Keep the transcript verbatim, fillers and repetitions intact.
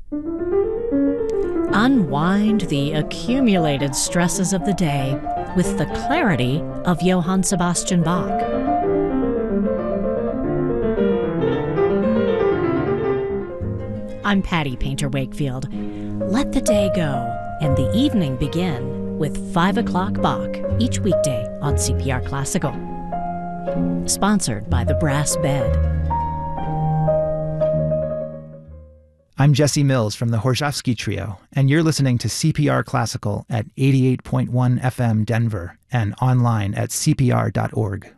Unwind the accumulated stresses of the day with the clarity of Johann Sebastian Bach. I'm Patty Painter Wakefield. Let the day go and the evening begin with five o'clock Bach each weekday on C P R Classical. Sponsored by the Brass Bed. I'm Jesse Mills from the Horzhowski Trio, and you're listening to C P R Classical at eighty-eight point one F M Denver and online at C P R dot org.